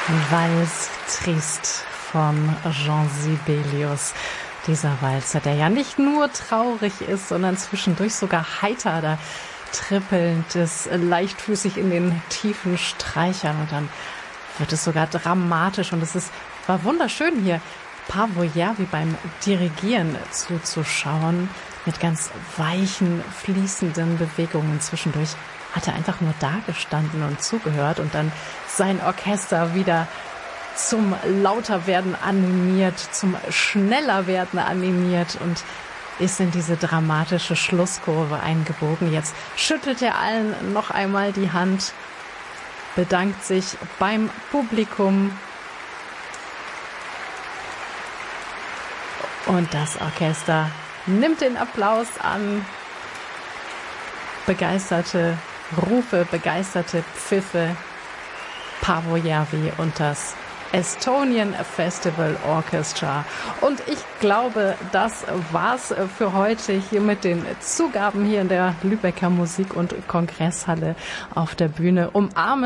Valse Triste von Jean Sibelius. Dieser Walzer, der ja nicht nur traurig ist, sondern zwischendurch sogar heiter, da trippelnd ist, leichtfüßig in den tiefen Streichern und dann wird es sogar dramatisch und war wunderschön hier Paavo Järvi beim Dirigieren zuzuschauen mit ganz weichen, fließenden Bewegungen. Zwischendurch hat er einfach nur dagestanden und zugehört und dann sein Orchester wieder zum Lauterwerden animiert, zum Schnellerwerden animiert und ist in diese dramatische Schlusskurve eingebogen. Jetzt schüttelt er allen noch einmal die Hand, bedankt sich beim Publikum und das Orchester nimmt den Applaus an. Begeisterte Rufe, begeisterte Pfiffe. Paavo Järvi und das Estonian Festival Orchestra. Und ich glaube, das war's für heute hier mit den Zugaben hier in der Lübecker Musik- und Kongresshalle auf der Bühne. Umarmen